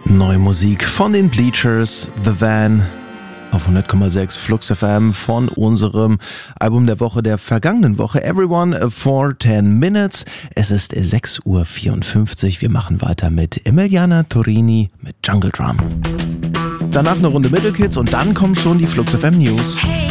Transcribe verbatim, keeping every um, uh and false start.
Neue Musik von den Bleachers, The Van, auf hundert Komma sechs Flux F M von unserem Album der Woche der vergangenen Woche, Everyone for ten Minutes. Es ist sechs Uhr vierundfünfzig. Wir machen weiter mit Emiliana Torini mit Jungle Drum. Danach eine Runde Middle Kids und dann kommen schon die Flux F M News. Hey,